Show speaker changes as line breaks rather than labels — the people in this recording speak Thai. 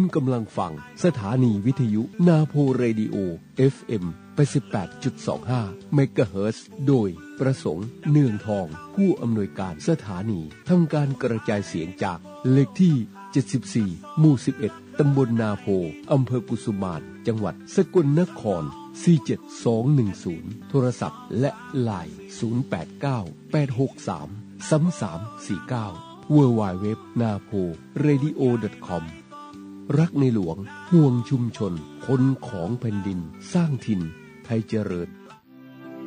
กำลังฟังสถานีวิทยุนาโพเรดิโอ FM 88.25 เมกะเฮิรตซ์โดยประสงค์เนืองทองผู้อำนวยการสถานีทำการกระจายเสียงจากเลขที่ 74 หมู่ 11 ตำบลนาโพอำเภอกุสุมานจังหวัดสกลนคร 47210 โทรศัพท์และไลน์ 089-863-3349 www.naporadio.com รักในหลวงห่วงชุมชนคนของแผ่นดินสร้างถิ่นไทยเจริญ